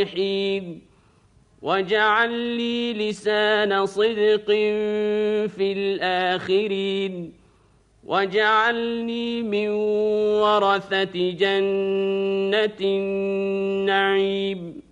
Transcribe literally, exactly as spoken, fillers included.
الصالحين واجعل لي لسان صدق في الآخرين واجعلني من ورثة جنة النعيم